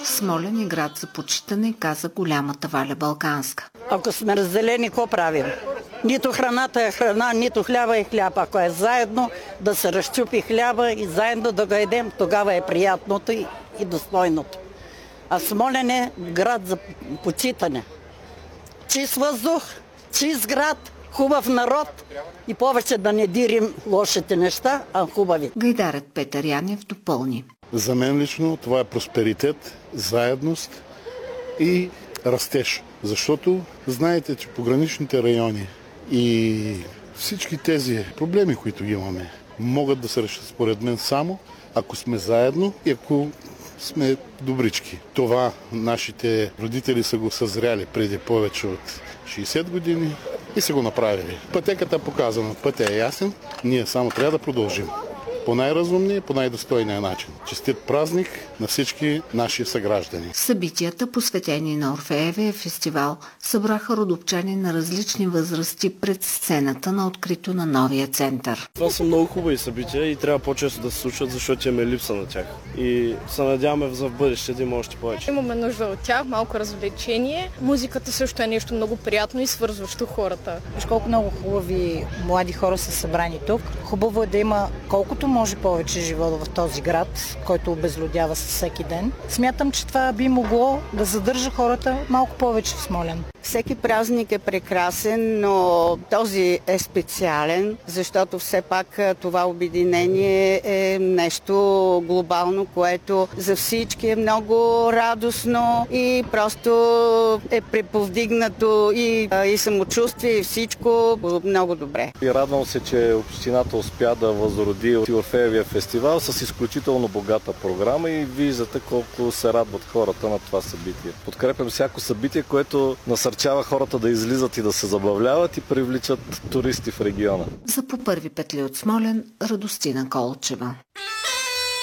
Смолян е град за почитане, каза голямата Валя Балканска. Ако сме разделени, какво правим? Нито храната е храна, нито хляба е хляб. Ако е заедно да се разчупи хляба и заедно да го едем, тогава е приятното и достойното. А Смолян е град за почитане. Чист въздух, чист град, хубав народ и повече да не дирим лошите неща, а хубави. Гайдарът Петър Янев допълни. За мен лично това е просперитет, заедност и растеж. Защото знаете, че пограничните райони и всички тези проблеми, които имаме, могат да се решат според мен само ако сме заедно и ако сме добрички. Това нашите родители са го съзряли преди повече от 60 години и са го направили. Пътеката е показана, пътят е ясен, ние само трябва да продължим. По най-разумния, по най-достойния начин. Честит празник на всички наши съграждани. Събитията, посветени на Орфеевия фестивал, събраха родопчани на различни възрасти пред сцената на открито на новия център. Това са много хубави събития и трябва по-често да се случват, защото имаме липса на тях. И се надяваме за в бъдеще да има още повече. Имаме нужда от тях, малко развлечение. Музиката също е нещо много приятно и свързващо хората. Виж колко много хубави млади хора са събрани тук. Хубаво е да има колкото може повече живота в този град, който обезлюдява със всеки ден. Смятам, че това би могло да задържа хората малко повече в Смолян. Всеки празник е прекрасен, но този е специален, защото все пак това обединение е нещо глобално, което за всички е много радостно и просто е преповдигнато и самочувствие и всичко много добре. И радвам се, че общината успя да възроди Орфеевия фестивал с изключително богата програма и виждате колко се радват хората на това събитие. Подкрепям всяко събитие, което насърчава хората да излизат и да се забавляват и привличат туристи в региона. За по първи петли от Смолян, Радостина Колчева.